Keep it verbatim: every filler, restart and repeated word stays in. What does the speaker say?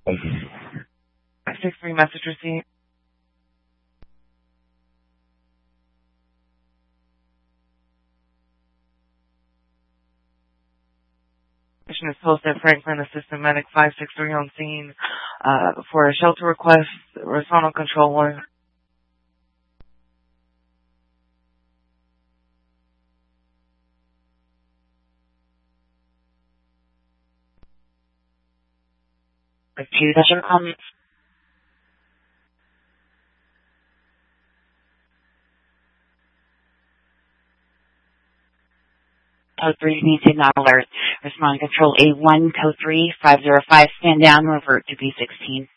five six three message received. Mission is posted Franklin, Assistant Medic five six three on scene uh, for a shelter request, Rosano Control one. Question comments. Code three needs to not alert. Respond control A one, code three, five zero five, stand down, revert to B sixteen.